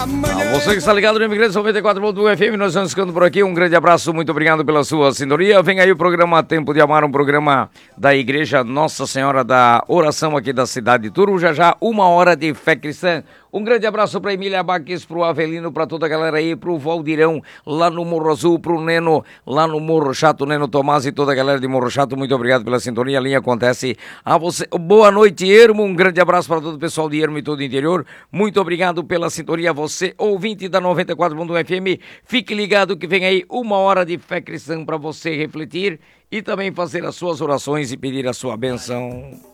Você que está ligado no Imigrantes 94.1 FM, nós estamos ficando por aqui. Um grande abraço, muito obrigado pela sua sintonia. Vem aí o programa Tempo de Amar, um programa da Igreja Nossa Senhora da Oração aqui da cidade de Turu. Já, 1 hora de fé cristã. Um grande abraço para Emília Baques, para o Avelino, para toda a galera aí, para o Valdirão, lá no Morro Azul, para o Neno, lá no Morro Chato, Neno Tomás e toda a galera de Morro Chato. Muito obrigado pela sintonia. A linha acontece a você. Boa noite, Ermo. Um grande abraço para todo o pessoal de Ermo e todo o interior. Muito obrigado pela sintonia. Você, ouvinte da 94.1 FM, fique ligado que vem aí 1 hora de fé cristã para você refletir e também fazer as suas orações e pedir a sua bênção.